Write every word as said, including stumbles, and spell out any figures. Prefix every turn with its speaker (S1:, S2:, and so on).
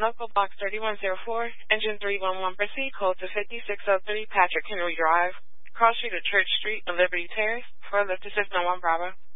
S1: local box thirty-one oh four, engine three one one, proceed code to fifty-six oh three Patrick Henry Drive, cross street of Church Street, Liberty Terrace, for lift to System one Bravo.